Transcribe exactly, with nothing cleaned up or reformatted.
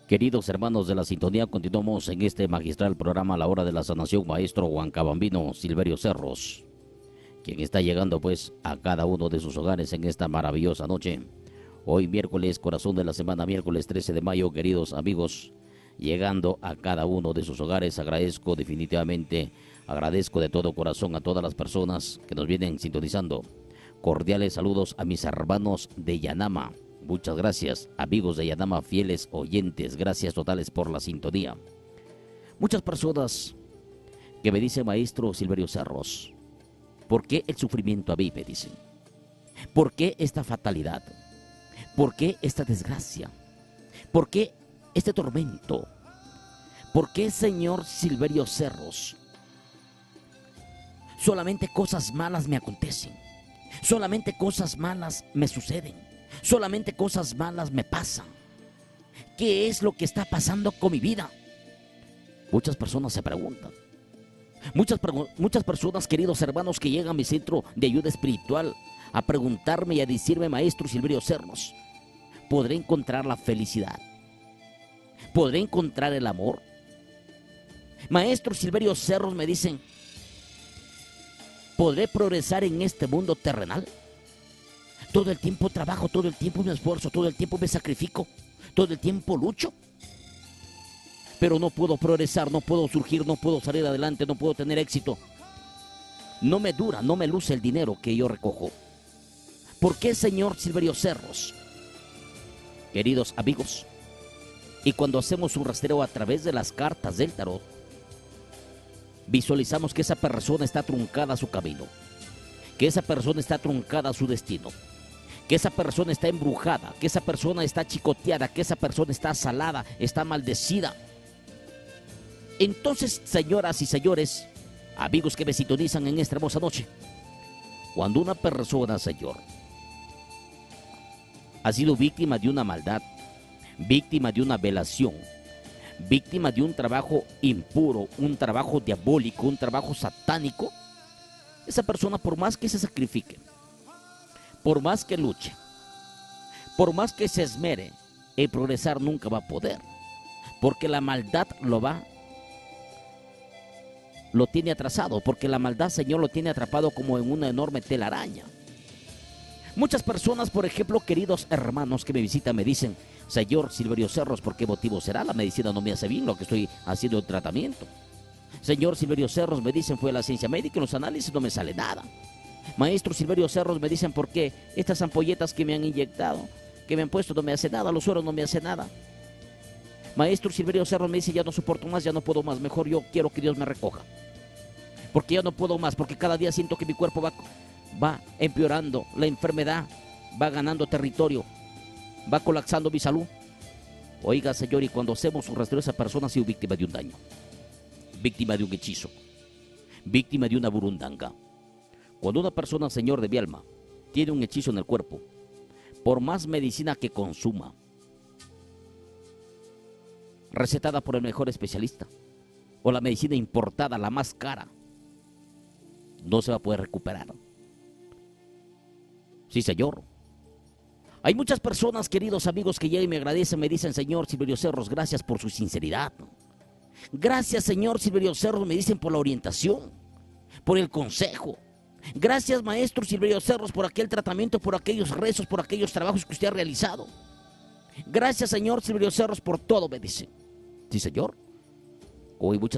Queridos hermanos de la sintonía, continuamos en este magistral programa La Hora de la Sanación, maestro Huancabambino Silverio Cerros, quien está llegando pues a cada uno de sus hogares en esta maravillosa noche. Hoy miércoles, corazón de la semana, miércoles trece de mayo, queridos amigos, llegando a cada uno de sus hogares. Agradezco definitivamente, agradezco de todo corazón a todas las personas que nos vienen sintonizando. Cordiales saludos a mis hermanos de Yanama. Muchas gracias, amigos de Yanama, fieles oyentes, gracias totales por la sintonía. Muchas personas que me dicen, maestro Silverio Cerros, ¿por qué el sufrimiento a mí? Me dicen. ¿Por qué esta fatalidad? ¿Por qué esta desgracia? ¿Por qué este tormento? ¿Por qué, señor Silverio Cerros? Solamente cosas malas me acontecen. Solamente cosas malas me suceden. Solamente cosas malas me pasan. ¿Qué es lo que está pasando con mi vida? Muchas personas se preguntan. Muchas, muchas personas, queridos hermanos, que llegan a mi centro de ayuda espiritual a preguntarme y a decirme, maestro Silverio Cerros, ¿podré encontrar la felicidad? ¿Podré encontrar el amor? Maestro Silverio Cerros, me dicen, ¿podré progresar en este mundo terrenal? Todo el tiempo trabajo, todo el tiempo me esfuerzo, todo el tiempo me sacrifico, todo el tiempo lucho. Pero no puedo progresar, no puedo surgir, no puedo salir adelante, no puedo tener éxito. No me dura, no me luce el dinero que yo recojo. ¿Por qué, señor Silverio Cerros? Queridos amigos, y cuando hacemos un rastreo a través de las cartas del tarot, visualizamos que esa persona está truncada a su camino, que esa persona está truncada a su destino, que esa persona está embrujada, que esa persona está chicoteada, que esa persona está salada, está maldecida. Entonces, señoras y señores, amigos que me sintonizan en esta hermosa noche, cuando una persona, señor, ha sido víctima de una maldad, víctima de una velación, víctima de un trabajo impuro, un trabajo diabólico, un trabajo satánico, esa persona, por más que se sacrifique, por más que luche, por más que se esmere, el progresar nunca va a poder, porque la maldad lo va, lo tiene atrasado, porque la maldad, Señor, lo tiene atrapado como en una enorme telaraña. Muchas personas, por ejemplo, queridos hermanos que me visitan, me dicen, señor Silverio Cerros, ¿por qué motivo será? La medicina no me hace bien lo que estoy haciendo el tratamiento. Señor Silverio Cerros, me dicen, fue la ciencia médica, en los análisis no me sale nada. Maestro Silverio Cerros, me dicen, ¿por qué estas ampolletas que me han inyectado, que me han puesto, no me hace nada, los sueros no me hace nada? Maestro Silverio Cerros, me dice, ya no soporto más, ya no puedo más, mejor yo quiero que Dios me recoja, porque ya no puedo más, porque cada día siento que mi cuerpo va, va empeorando, la enfermedad va ganando territorio, va colapsando mi salud. Oiga, señor, y cuando hacemos un rastreo, esa persona ha sido víctima de un daño, víctima de un hechizo, víctima de una burundanga. Cuando una persona, señor de mi alma, tiene un hechizo en el cuerpo, por más medicina que consuma, recetada por el mejor especialista, o la medicina importada, la más cara, no se va a poder recuperar. Sí, señor. Hay muchas personas, queridos amigos, que llegan y me agradecen, me dicen, señor Silverio Cerros, gracias por su sinceridad. Gracias, señor Silverio Cerros, me dicen, por la orientación, por el consejo. Gracias, maestro Silverio Cerros, por aquel tratamiento, por aquellos rezos, por aquellos trabajos que usted ha realizado. Gracias, señor Silverio Cerros, por todo, me dice. Sí, señor. Hoy muchas